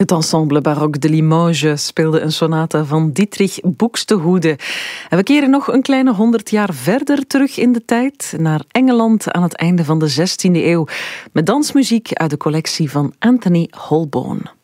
Het ensemble Baroque de Limoges speelde een sonate van Dietrich Buxtehude. En we keren nog een kleine 100 jaar verder terug in de tijd, naar Engeland aan het einde van de 16e eeuw, met dansmuziek uit de collectie van Anthony Holborn.